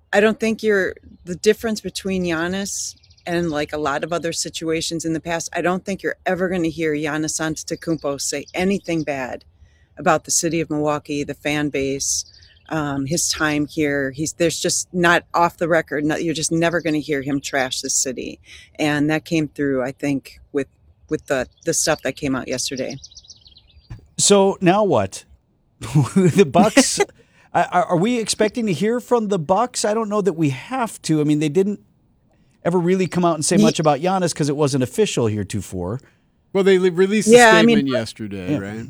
I don't think you're the difference between Giannis and like a lot of other situations in the past. I don't think you're ever going to hear Giannis Antetokounmpo say anything bad about the city of Milwaukee, the fan base, his time here. There's just not off the record. You're just never going to hear him trash the city, and that came through, I think, with the stuff that came out yesterday. So now what? The Bucks. Are we expecting to hear from the Bucks? I don't know that we have to. I mean, they didn't ever really come out and say much about Giannis because it wasn't official heretofore. Well, they released a statement yesterday, right?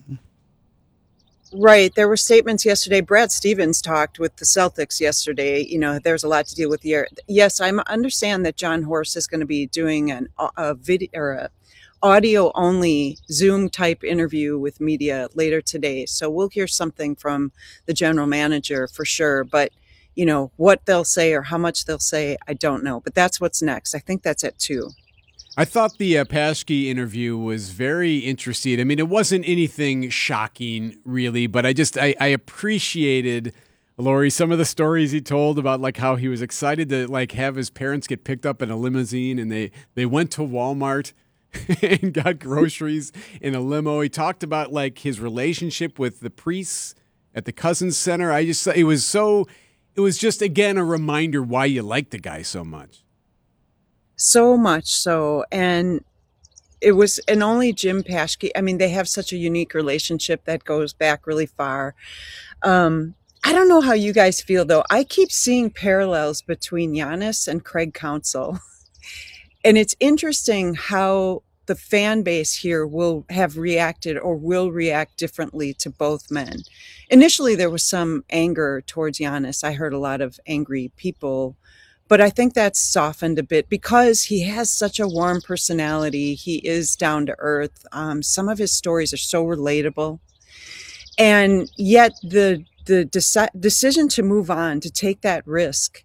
Right. There were statements yesterday. Brad Stevens talked with the Celtics yesterday. You know, there's a lot to deal with here. Yes, I understand that John Horst is going to be doing a video or a audio only Zoom type interview with media later today. So we'll hear something from the general manager for sure. But, you know, what they'll say or how much they'll say, I don't know. But that's what's next. I think that's at 2. I thought the Paschke interview was very interesting. I mean, it wasn't anything shocking, really, but I appreciated, Lori, some of the stories he told about like how he was excited to like have his parents get picked up in a limousine, and they went to Walmart and got groceries in a limo. He talked about like his relationship with the priests at the Cousins Center. It was just again a reminder why you like the guy so much. So much so. And only Jim Paschke. I mean, they have such a unique relationship that goes back really far. I don't know how you guys feel though. I keep seeing parallels between Giannis and Craig Counsell. And it's interesting how the fan base here will have reacted or will react differently to both men. Initially, there was some anger towards Giannis. I heard a lot of angry people, but I think that's softened a bit because he has such a warm personality. He is down to earth. Some of his stories are so relatable. And yet the decision to move on, to take that risk,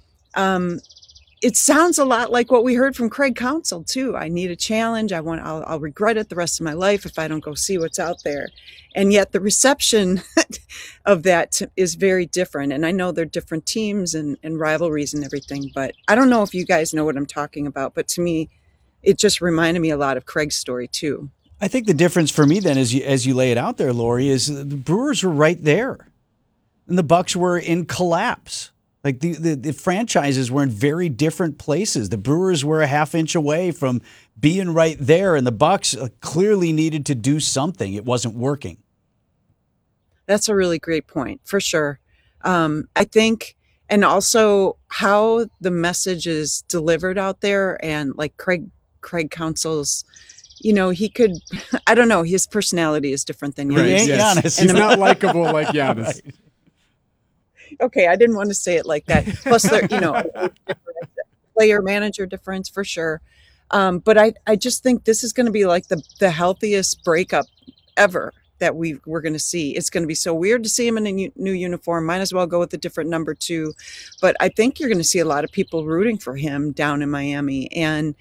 it sounds a lot like what we heard from Craig Counsell too. I need a challenge. I'll regret it the rest of my life if I don't go see what's out there. And yet the reception of that is very different. And I know they're different teams and rivalries and everything, but I don't know if you guys know what I'm talking about. But to me, it just reminded me a lot of Craig's story too. I think the difference for me then, as you lay it out there, Lori, is the Brewers were right there, and the Bucks were in collapse. Like the franchises were in very different places. The Brewers were a half inch away from being right there, and the Bucks clearly needed to do something. It wasn't working. That's a really great point, for sure. I think, and also how the message is delivered out there, and like Craig Counsell's, you know, he could, I don't know, his personality is different than Giannis. Right, yes. Giannis. He's not likable like Giannis. Right. Okay, I didn't want to say it like that. Plus, there, you know, player manager difference for sure. But I just think this is going to be like the healthiest breakup ever that we're going to see. It's going to be so weird to see him in a new uniform. Might as well go with a different number 2. But I think you're going to see a lot of people rooting for him down in Miami. And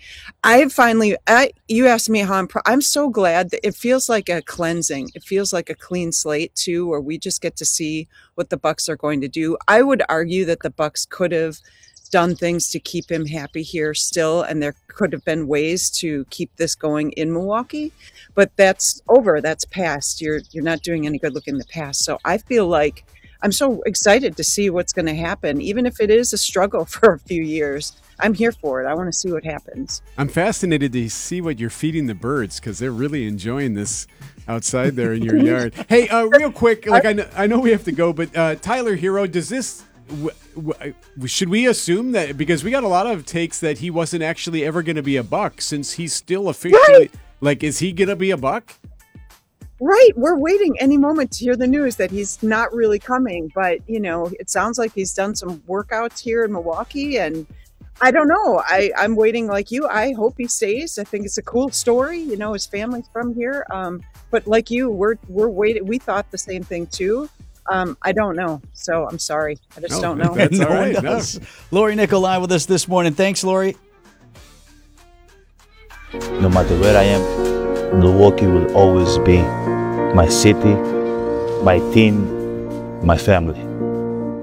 you asked me how I'm so glad that it feels like a cleansing. It feels like a clean slate too, where we just get to see what the Bucks are going to do. I would argue that the Bucks could have done things to keep him happy here still, and there could have been ways to keep this going in Milwaukee, but that's over. That's past. You're not doing any good looking in the past. So I feel like I'm so excited to see what's going to happen, even if it is a struggle for a few years. I'm here for it. I want to see what happens. I'm fascinated to see what you're feeding the birds because they're really enjoying this outside there in your yard. Hey, real quick, like I know we have to go, but Tyler Herro, does this? Should we assume that, because we got a lot of takes that he wasn't actually ever going to be a Buck, since he's still officially right. Like, is he going to be a Buck? Right. We're waiting any moment to hear the news that he's not really coming. But, you know, it sounds like he's done some workouts here in Milwaukee, and I don't know. I'm waiting like you. I hope he stays. I think it's a cool story. You know, his family's from here. But like you, we're waiting. We thought the same thing too. I don't know. So I'm sorry. I just don't know. That's No all right. one does. Lori Nicolai with us this morning. Thanks, Lori. No matter where I am, Milwaukee will always be my city, my team, my family.